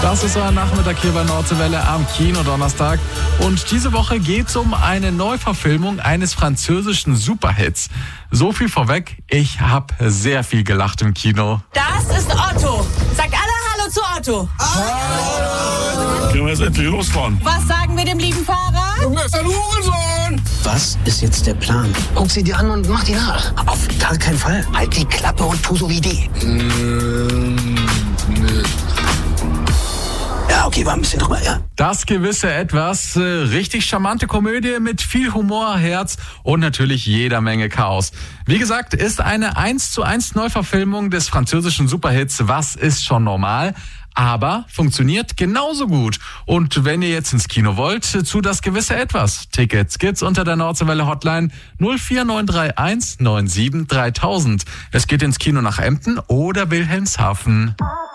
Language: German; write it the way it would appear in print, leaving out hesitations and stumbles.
Das ist ein Nachmittag hier bei Nordseewelle am Kino-Donnerstag. Und diese Woche geht es um eine Neuverfilmung eines französischen Superhits. So viel vorweg, ich habe sehr viel gelacht im Kino. Das ist Otto. Sagt alle Hallo zu Otto. Können wir jetzt endlich losfahren? Was sagen wir dem lieben Fahrer? Junge, ist ein Hurensohn! Was ist jetzt der Plan? Guck sie dir an und mach die nach. Auf gar keinen Fall. Halt die Klappe und tu so wie die. Ja, okay, war ein bisschen drüber, ja. Das gewisse Etwas, richtig charmante Komödie mit viel Humor, Herz und natürlich jeder Menge Chaos. Wie gesagt, ist eine 1:1 Neuverfilmung des französischen Superhits Was ist schon normal? Aber funktioniert genauso gut. Und wenn ihr jetzt ins Kino wollt, zu Das gewisse Etwas. Tickets gibt's unter der Nordseewelle Hotline 04931 97 3000. Es geht ins Kino nach Emden oder Wilhelmshaven.